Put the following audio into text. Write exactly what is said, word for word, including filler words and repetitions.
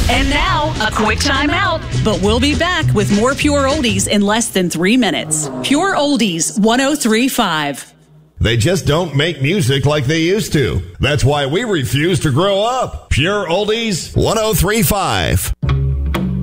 And now, a quick time out. But we'll be back with more Pure Oldies in less than three minutes. Pure Oldies one oh three point five. They just don't make music like they used to. That's why we refuse to grow up. Pure Oldies one oh three point five.